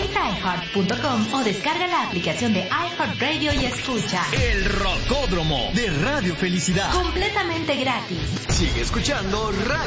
Visita iHeart.com o descarga la aplicación de iHeartRadio y escucha El Rocódromo de Radio Felicidad. completamente gratis. Sigue escuchando Radio